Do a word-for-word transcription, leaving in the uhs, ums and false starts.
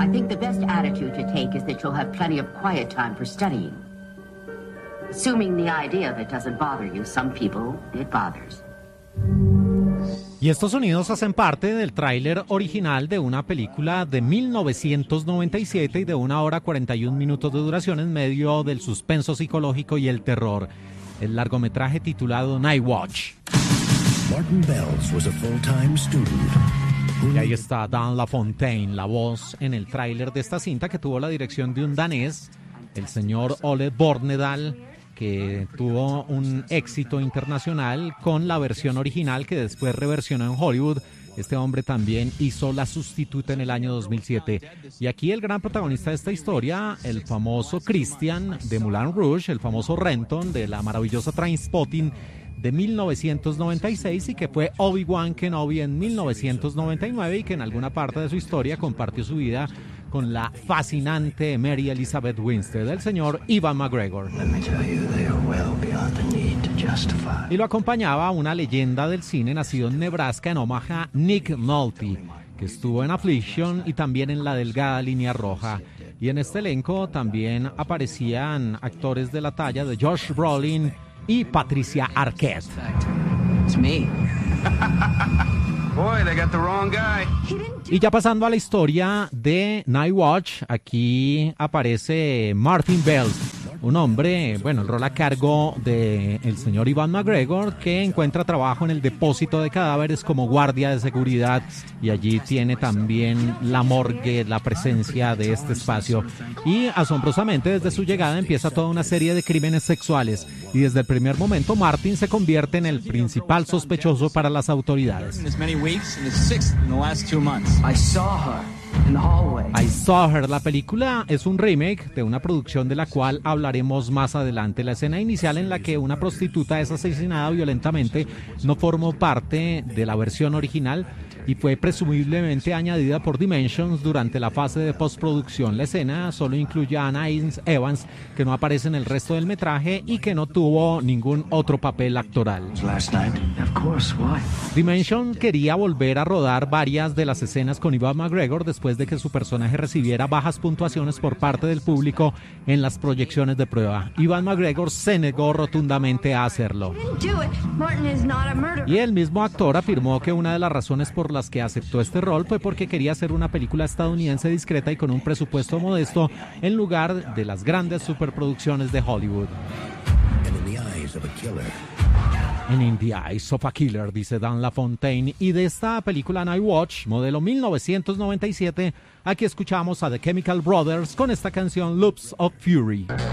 I think the best attitude to take is that you'll have plenty of quiet time for studying. Assuming the idea of it doesn't bother you, some people it bothers. Y estos sonidos hacen parte del tráiler original de una película de mil novecientos noventa y siete y de una hora cuarenta y un minutos de duración en medio del suspenso psicológico y el terror. El largometraje titulado Night Watch. Martin Bells was a full-time student. Y ahí está Dan LaFontaine, la voz en el tráiler de esta cinta que tuvo la dirección de un danés, el señor Ole Bornedal, que tuvo un éxito internacional con la versión original que después reversionó en Hollywood. Este hombre también hizo La Sustituta en el año dos mil siete. Y aquí el gran protagonista de esta historia, el famoso Christian de Moulin Rouge, el famoso Renton de la maravillosa Trainspotting de mil novecientos noventa y seis y que fue Obi-Wan Kenobi en mil novecientos noventa y nueve y que en alguna parte de su historia compartió su vida con la fascinante Mary Elizabeth Winstead, el señor Ewan McGregor. Y lo acompañaba una leyenda del cine nacido en Nebraska, en Omaha, Nick Nolte, que estuvo en Affliction y también en La Delgada Línea Roja. Y en este elenco también aparecían actores de la talla de Josh Brolin y Patricia Arquette. It's me. Boy, they got the wrong guy. Y ya pasando a la historia de Night Watch, aquí aparece Martin Bells, un hombre, bueno, el rol a cargo del señor Ewan McGregor, que encuentra trabajo en el depósito de cadáveres como guardia de seguridad, y allí tiene también la morgue, la presencia de este espacio. Y asombrosamente desde su llegada empieza toda una serie de crímenes sexuales, y desde el primer momento Martin se convierte en el principal sospechoso para las autoridades. I saw her in the hallway. I Saw Her, la película es un remake de una producción de la cual hablaremos más adelante. La escena inicial en la que una prostituta es asesinada violentamente no formó parte de la versión original y fue presumiblemente añadida por Dimensions durante la fase de postproducción. La escena solo incluye a Anna Evans, que no aparece en el resto del metraje y que no tuvo ningún otro papel actoral. Last night, of course, why? Dimension quería volver a rodar varias de las escenas con Ewan McGregor después de que su personaje recibiera bajas puntuaciones por parte del público en las proyecciones de prueba. Ewan McGregor se negó rotundamente a hacerlo. Y el mismo actor afirmó que una de las razones por las que aceptó este rol fue porque quería hacer una película estadounidense discreta y con un presupuesto modesto en lugar de las grandes superproducciones de Hollywood. And in the Eyes of a Killer, dice Dan LaFontaine. Y de esta película Night Watch, modelo mil novecientos noventa y siete, aquí escuchamos a The Chemical Brothers con esta canción Loops of Fury.